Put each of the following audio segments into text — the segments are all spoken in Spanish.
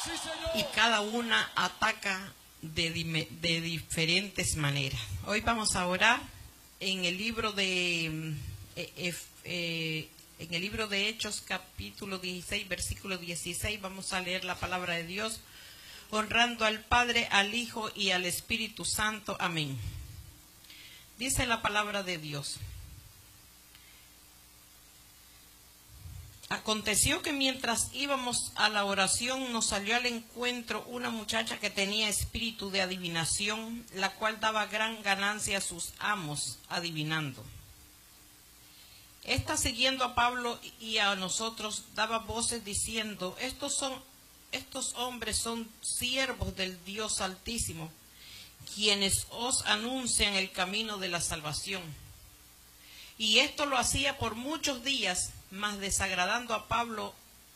y cada una ataca de diferentes maneras. Hoy vamos a orar en el libro de Hechos, capítulo 16, versículo 16. Vamos a leer la palabra de Dios, honrando al Padre, al Hijo y al Espíritu Santo. Amén. Dice la palabra de Dios: aconteció que mientras íbamos a la oración nos salió al encuentro una muchacha que tenía espíritu de adivinación, la cual daba gran ganancia a sus amos adivinando. Esta, siguiendo a Pablo y a nosotros, daba voces diciendo: estos hombres son siervos del Dios Altísimo, quienes os anuncian el camino de la salvación. Y esto lo hacía por muchos días, mas desagradando a Pablo,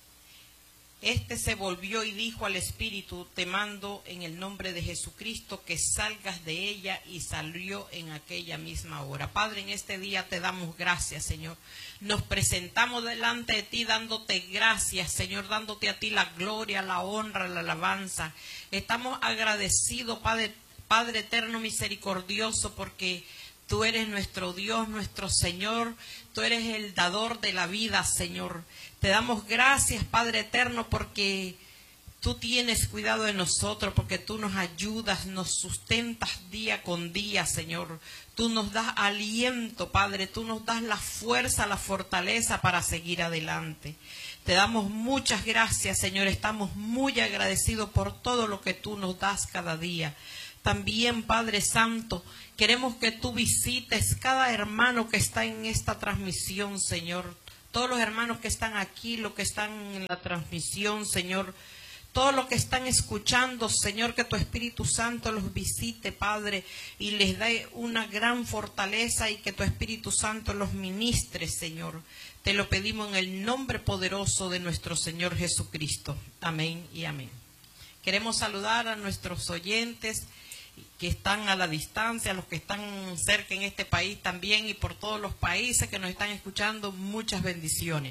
éste se volvió y dijo al espíritu: te mando en el nombre de Jesucristo que salgas de ella, y salió en aquella misma hora. Padre, en este día te damos gracias, Señor. Nos presentamos delante de ti dándote gracias, Señor, dándote a ti la gloria, la honra, la alabanza. Estamos agradecidos, Padre eterno misericordioso, porque tú eres nuestro Dios, nuestro Señor. Tú eres el dador de la vida, Señor. Te damos gracias, Padre eterno, porque tú tienes cuidado de nosotros, porque tú nos ayudas, nos sustentas día con día, Señor. Tú nos das aliento, Padre. Tú nos das la fuerza, la fortaleza para seguir adelante. Te damos muchas gracias, Señor. Estamos muy agradecidos por todo lo que tú nos das cada día. También, Padre Santo, queremos que tú visites cada hermano que está en esta transmisión, Señor. Todos los hermanos que están aquí, los que están en la transmisión, Señor. Todos los que están escuchando, Señor, que tu Espíritu Santo los visite, Padre, y les dé una gran fortaleza, y que tu Espíritu Santo los ministre, Señor. Te lo pedimos en el nombre poderoso de nuestro Señor Jesucristo. Amén y amén. Queremos saludar a nuestros oyentes que están a la distancia, a los que están cerca en este país también, y por todos los países que nos están escuchando, muchas bendiciones.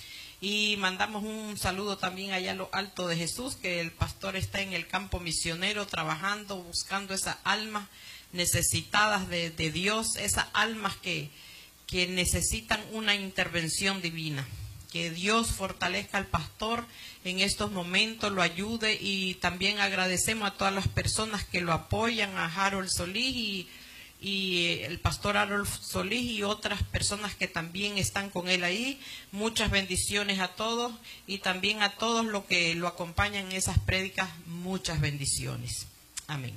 Y mandamos un saludo también allá a lo alto de Jesús, que el pastor está en el campo misionero trabajando, buscando esas almas necesitadas de Dios, esas almas que necesitan una intervención divina. Que Dios fortalezca al pastor en estos momentos, lo ayude, y también agradecemos a todas las personas que lo apoyan, a Harold Solís y el pastor Harold Solís y otras personas que también están con él ahí. Muchas bendiciones a todos, y también a todos los que lo acompañan en esas prédicas, muchas bendiciones. Amén.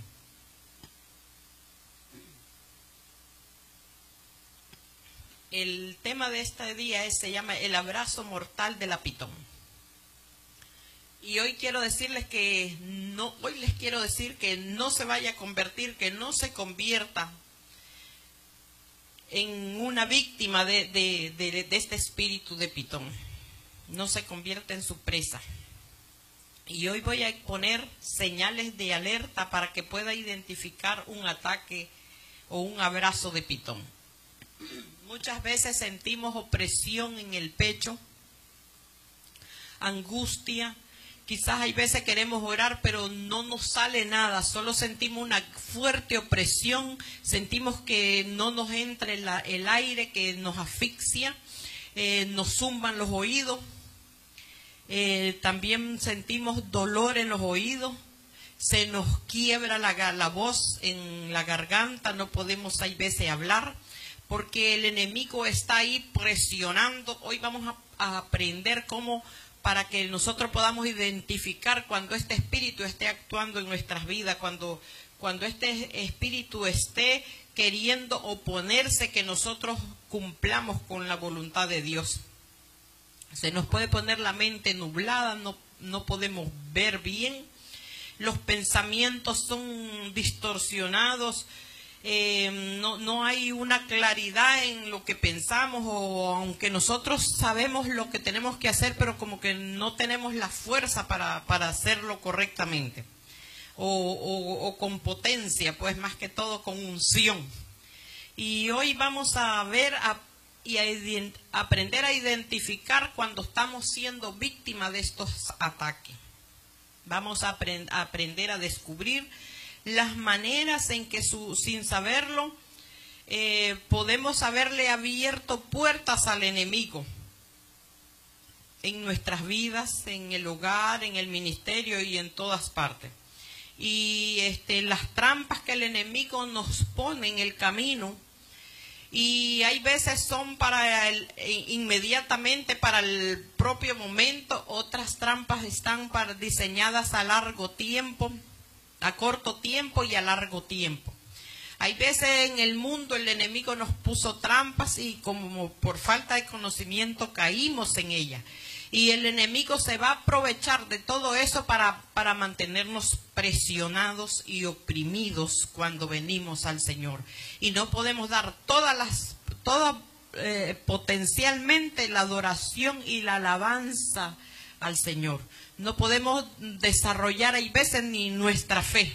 El tema de este día se llama el abrazo mortal de la pitón. Y hoy quiero decirles que les quiero decir que no se vaya a convertir, que no se convierta en una víctima de este espíritu de pitón. No se convierta en su presa. Y hoy voy a poner señales de alerta para que pueda identificar un ataque o un abrazo de pitón. Muchas veces sentimos opresión en el pecho, angustia. Quizás hay veces queremos orar, pero no nos sale nada. Solo sentimos una fuerte opresión. Sentimos que no nos entra el aire, que nos asfixia. Nos zumban los oídos. También sentimos dolor en los oídos. Se nos quiebra la voz en la garganta. No podemos hay veces hablar, porque el enemigo está ahí presionando. Hoy vamos a aprender cómo, para que nosotros podamos identificar cuando este espíritu esté actuando en nuestras vidas, cuando este espíritu esté queriendo oponerse que nosotros cumplamos con la voluntad de Dios. Se nos puede poner la mente nublada, no podemos ver bien, los pensamientos son distorsionados. No hay una claridad en lo que pensamos, o aunque nosotros sabemos lo que tenemos que hacer, pero como que no tenemos la fuerza para hacerlo correctamente, o con potencia, pues más que todo con unción. Y hoy vamos a ver y aprender a identificar cuando estamos siendo víctimas de estos ataques. Vamos a aprender a descubrir las maneras en que sin saberlo podemos haberle abierto puertas al enemigo en nuestras vidas, en el hogar, en el ministerio y en todas partes. Y las trampas que el enemigo nos pone en el camino, y hay veces son inmediatamente para el propio momento, otras trampas están diseñadas a largo tiempo, a corto tiempo y a largo tiempo. Hay veces en el mundo el enemigo nos puso trampas y como por falta de conocimiento caímos en ellas. Y el enemigo se va a aprovechar de todo eso para mantenernos presionados y oprimidos cuando venimos al Señor. Y no podemos dar potencialmente la adoración y la alabanza al Señor. No podemos desarrollar, hay veces, ni nuestra fe,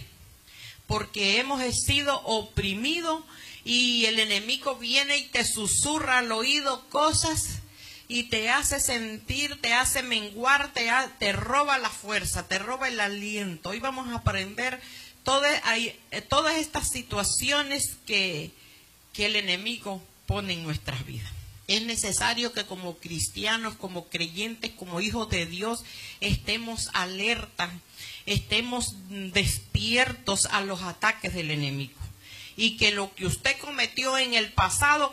porque hemos sido oprimidos y el enemigo viene y te susurra al oído cosas y te hace sentir, te hace menguar, te roba la fuerza, te roba el aliento. Hoy vamos a aprender todas estas situaciones que el enemigo pone en nuestras vidas. Es necesario que como cristianos, como creyentes, como hijos de Dios, estemos alertas, estemos despiertos a los ataques del enemigo. Y que lo que usted cometió en el pasado,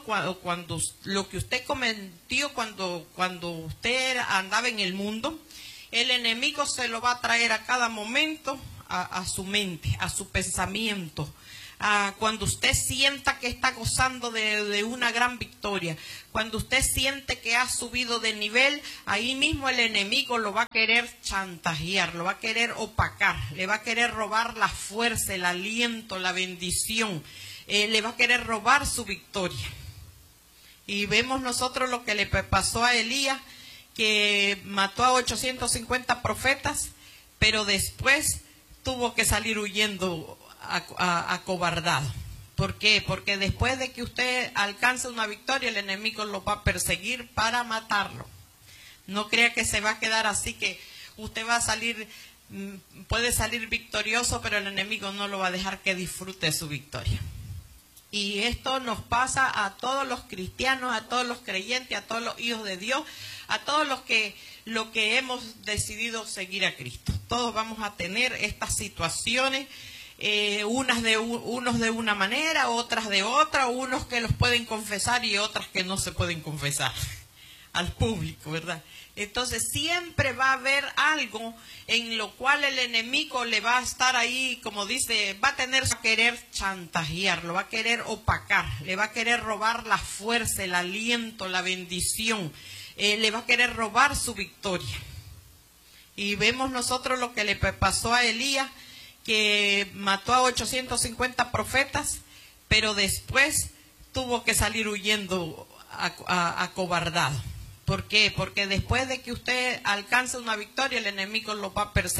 lo que usted cometió cuando usted andaba en el mundo, el enemigo se lo va a traer a cada momento a su mente, a su pensamiento. Cuando usted sienta que está gozando de una gran victoria, cuando usted siente que ha subido de nivel, ahí mismo el enemigo lo va a querer chantajear, lo va a querer opacar, le va a querer robar la fuerza, el aliento, la bendición, le va a querer robar su victoria. Y vemos nosotros lo que le pasó a Elías, que mató a 850 profetas, pero después tuvo que salir huyendo acobardado. ¿Por qué? Porque después de que usted alcance una victoria, el enemigo lo va a perseguir para matarlo. No crea que se va a quedar así, que usted va a salir, puede salir victorioso, pero el enemigo no lo va a dejar que disfrute su victoria. Y esto nos pasa a todos los cristianos, a todos los creyentes, a todos los hijos de Dios, a todos los que hemos decidido seguir a Cristo. Todos vamos a tener estas situaciones. Unos de una manera, otras de otra, unos que los pueden confesar y otras que no se pueden confesar al público, ¿verdad? Entonces siempre va a haber algo en lo cual el enemigo le va a estar ahí, como dice, va a querer chantajear, lo va a querer opacar, le va a querer robar la fuerza, el aliento, la bendición, le va a querer robar su victoria. Y vemos nosotros lo que le pasó a Elías, que mató a 850 profetas, pero después tuvo que salir huyendo acobardado. ¿Por qué? Porque después de que usted alcance una victoria, el enemigo lo va a perseguir.